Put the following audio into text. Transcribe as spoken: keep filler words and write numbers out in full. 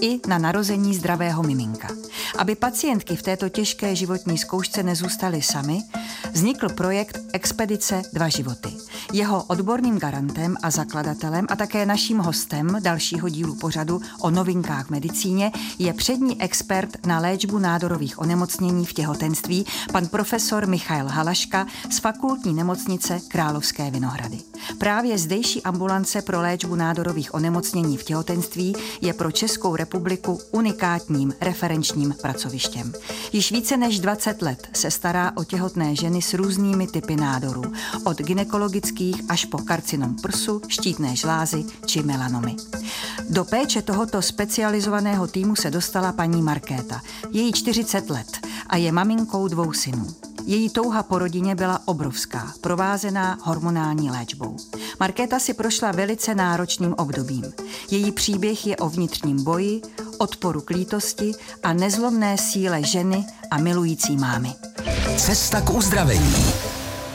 i na narození zdravého miminka. Aby pacientky v této těžké životní zkoušce nezůstaly samy, vznikl projekt Expedice Dva životy. Jeho odborným garantem a zakladatelem a také naším hostem dalšího dílu pořadu o novinkách v medicíně je přední expert na léčbu nádorových onemocnění v těhotenství, pan profesor Michael Halaška z Fakultní nemocnice Královské Vinohrady. Právě zdejší ambulance pro léčbu nádorových onemocnění v těhotenství je pro Českou republiku unikátním referenčním pracovištěm. Již více než dvacet let se stará o těhotné ženy s různými typy nádorů, od gynekologických až po karcinom prsu, štítné žlázy či melanomy. Do péče tohoto specializovaného týmu se dostala paní Markéta. Je jí čtyřicet let a je maminkou dvou synů. Její touha po rodině byla obrovská, provázená hormonální léčbou. Markéta si prošla velice náročným obdobím. Její příběh je o vnitřním boji, odporu k lítosti a nezlomné síle ženy a milující mámy. Cesta k uzdravení.